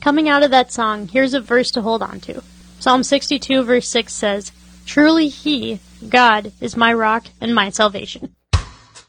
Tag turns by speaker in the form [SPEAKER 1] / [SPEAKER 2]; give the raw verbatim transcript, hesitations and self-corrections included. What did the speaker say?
[SPEAKER 1] Coming out of that song, here's a verse to hold on to. Psalm sixty-two, verse six says, "Truly He, God, is my rock and my salvation."